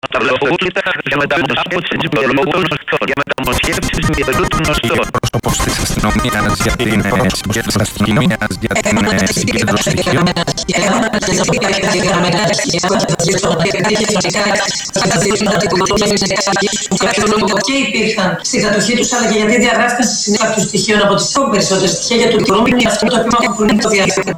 τα βλογούλητα για μεταμοσχεύσεις μυαλού των γνωστών. Για μεταμοσχεύσεις μυαλού των γνωστών. Πρόσωπος της αστυνομίας για την συγκέντρωση στοιχείων. Και υπήρχαν στην κατοχή τους, αλλά και γιατί διαγράφηκαν στη συνέχεια κάποιων στοιχείων από τις περισσότερες στοιχεία για το δικαιωμένο αυτό το οποίο αφορούν το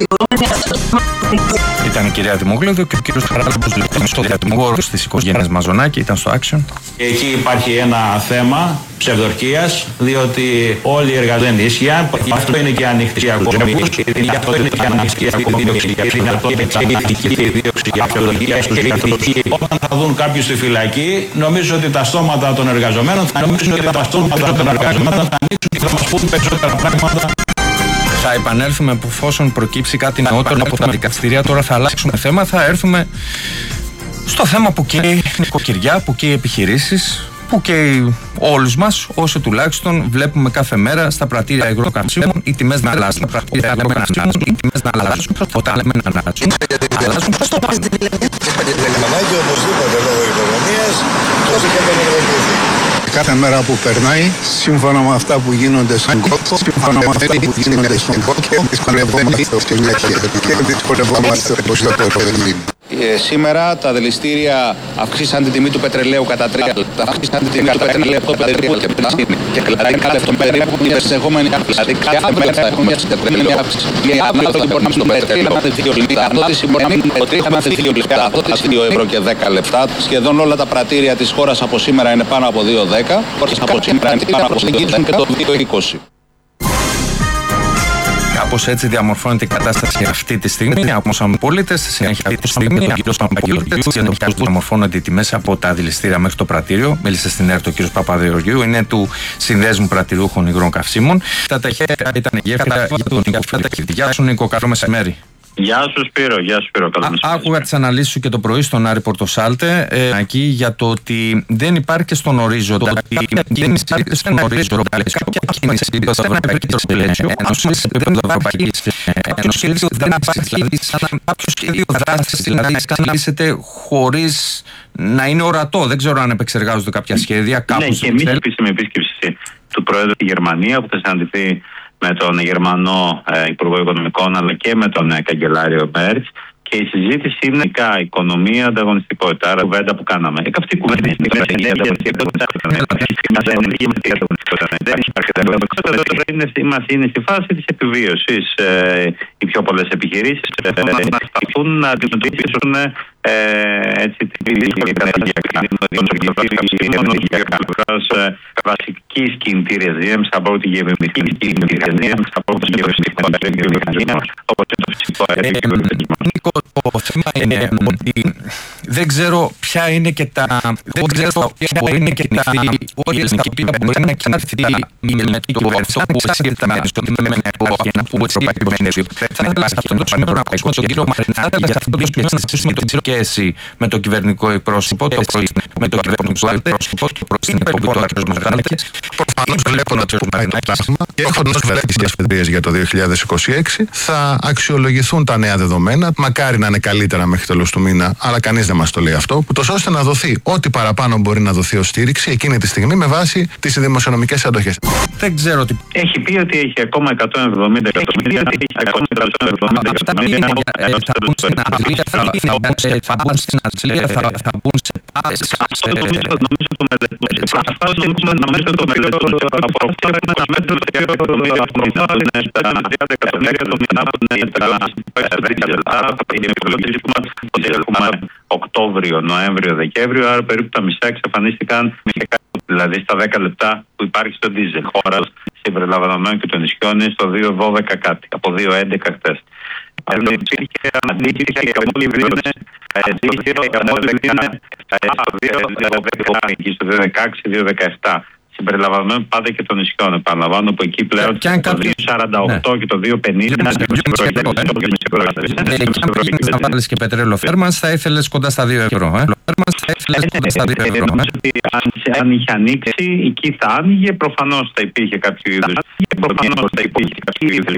Ήταν η κυρία Δημόγλωδου και ο κύριος Χαράλαμπος λοιπόν στο διατημόγορος της οικογένειας Μαζονάκη, ήταν στο Action. Εκεί υπάρχει ένα θέμα ψευδορκίας, διότι όλοι οι εργαζόμενοι ίσια, αυτό είναι και ανοιχτή ακόμη, αυτό είναι και ανοιχτή ακόμη, όταν θα δουν κάποιους στη φυλακή, νομίζω ότι τα στόματα των εργαζομένων θα ανοίξουν και θα μας πούν περισσότερα πράγματα. Θα επανέλθουμε εφόσον προκύψει κάτι νεότερο από τα δικαστηρία. Τώρα θα αλλάξουμε θέμα. Θα έρθουμε στο θέμα που καίει η νοικοκυριά, που καίει οι επιχειρήσεις, που καίει όλους μας, όσο τουλάχιστον βλέπουμε κάθε μέρα στα πρατήρια υγρών καυσίμων οι τιμές να αλλάζουν. Όταν λέμε να αλλάζουν, αλλάζουν προς το πάνω. Και οπωσδήποτε λόγω οικονομίας, τόσο και δεν εργοδοτηθεί. Κάθε μέρα που περνάει, σύμφωνα με αυτά που γίνονται στον κόσμο, σύμφωνα με αυτά που γίνονται στον κόσμο, δυσκολευόμαστε και δυσκολευόμαστε στο παιδί. Σήμερα τα δηληστήρια αυξήσαν την τιμή του πετρελαίου κατά 3 λεπτά. Αυξήσαν την τιμή του πετρελαίου από το πετρέλαιο και πετρέλαιο και κλαρικά λεπτομέρεια που είναι συνεχόμενη αύξηση. Δηλαδή κάθε μέρα θα έχουμε μια συγκεκριμένη αύξηση. Μια ανάλυση μπορεί να μην το πετρέλαιο να είναι 2 λεπτά. Ανάλυση μπορεί να μην είναι ότι είχαμε 2 λεπτά. Από 2 ευρώ και 10 λεπτά. Σχεδόν όλα τα πρατήρια της χώρας από σήμερα είναι πάνω από 2,10. Από σήμερα είναι πάνω από 2,20 και το 2,20. Κάπως έτσι διαμορφώνεται η κατάσταση αυτή τη στιγμή. Ακούσαμε πολίτες, στη συνέχεια αυτή τη στιγμή, ο κ. Παπαγεωργίου, για το πώς διαμορφώνονται οι τιμές από τα δηληστήρια μέχρι το πρατήριο. Μίλησε στην ΕΡΤ ο κ. Παπαγεωργίου, είναι του Συνδέσμου Πρατηριούχων Υγρών Καυσίμων. Τα ταχεία ήταν γέφυρα για τον Νίκο Φλέτα. Γεια σου, Νίκο, καλό μεσημέρι. Γεια σου Σπύρο, καλό μεσημέρι. Άκουγα τις αναλύσεις σου και το πρωί στον Άρη Πορτοσάλτε εκεί για το ότι δεν υπάρχει στον ορίζοντα κάποια κίνηση κάποια κίνηση της Ευρωπαϊκής Ένωσης, δεν υπάρχει κάποιο σχέδιο δράσης, δηλαδή σκαλίσετε χωρίς να είναι ορατό. Δεν ξέρω αν επεξεργάζονται κάποια σχέδια. Ναι, και εμείς επίσημη επίσκεψη του Προέδρου στη Γερμανία που θα συναντηθεί με τον Γερμανό Υπουργό Οικονομικών αλλά και με τον Καγκελάριο Μέρτς, και η συζήτηση είναι οικονομία, ανταγωνιστικότητα. Άρα, κουβέντα που κάναμε. Αυτή η κουβέντα είναι στη φάση της επιβίωσης. Οι πιο πολλές επιχειρήσεις προσπαθούν να αντιμετωπίσουν βασικής κινητήριας δύναμης από τη γεωμηχανική κινητήριας από τη βιομηχανία, όπως το φυσικό αέριο. Νίκο, το θέμα είναι ότι δεν ξέρω ποια είναι και τα. Δεν ξέρω ποια μπορεί είναι και τα. Όχι, η ελληνική μπορεί να εξάρτητη η ελληνική κυβέρνηση που εξάρτηται με το τιμημένο και να πούμε έτσι επομένως. Θα ήθελα σε αυτό το σημείο να πω στον κύριο Μαρινάκη για αυτό το οποίο συζητήσουμε και εσύ με το κυβερνητικό εκπρόσωπο, με το κυβερνητικό εκπρόσωπο και προ την εκπομπή του κ. Μαρινάκη. Προφανώς βλέποντας το πράγμα και έχοντας βλέπεις τις ασφεντρίες για το 2026, θα αξιολογηθούν τα νέα δεδομένα. Μακάρι να είναι καλύτερα μέχρι τέλος του μήνα, αλλά κανείς δεν μας το λέει αυτό, ούτως ώστε να δοθεί ό,τι παραπάνω μπορεί να δοθεί ως στήριξη εκείνη τη στιγμή με βάση τις δημοσιονομικές αντοχές. Δεν ξέρω τι. Έχει πει ότι έχει ακόμα 170 εκατομμύρια. Θα μπουν στην Ατσλία, θα μπουν σε πάδες. Οκτώβριο, Νοέμβριο, Δεκέμβριο, άρα περίπου τα μισά εξαφανίστηκαν, δηλαδή στα 10 λεπτά που υπάρχει στο ντίζελ. Χώρα συμπεριλαμβανομένων και των νησιών είναι στο 2,12 κάτι, από 2,11 χτες. Υπήρχε αντίστοιχη και όλοι βρήκανε στο 2,16, 2,17 συμπεριλαμβανομένων πάντα και των νησιών. Επαναλαμβάνω που εκεί πλέον Και αν το κάποιος- 2,48 και το 2,50 να βάλεις και πετρέλαιο θέρμανσης, θα ήθελες κοντά στα 2 ευρώ. Νομίζω ότι αν είχε ανοίξει, εκεί θα άνοιγε. Προφανώς θα υπήρχε κάποιο είδους. Προφανώς θα υπήρχε κάποιο είδους.